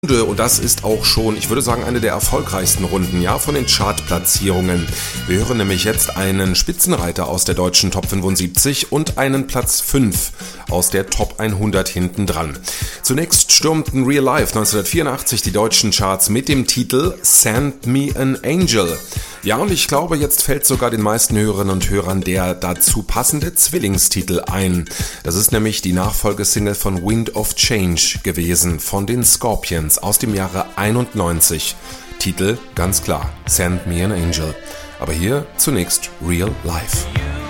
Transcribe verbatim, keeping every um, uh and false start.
Und das ist auch schon, ich würde sagen, eine der erfolgreichsten Runden, ja, von den Chartplatzierungen. Wir hören nämlich jetzt einen Spitzenreiter aus der deutschen Top fünfundsiebzig und einen Platz fünf aus der Top hundert hinten dran. Zunächst stürmten Real Life neunzehnhundertvierundachtzig die deutschen Charts mit dem Titel Send Me an Angel. Ja, und ich glaube, jetzt fällt sogar den meisten Hörerinnen und Hörern der dazu passende Zwillingstitel ein. Das ist nämlich die Nachfolgesingle von Wind of Change gewesen, von den Scorpions aus dem Jahre einundneunzig. Titel ganz klar, Send Me an Angel. Aber hier zunächst Real Life.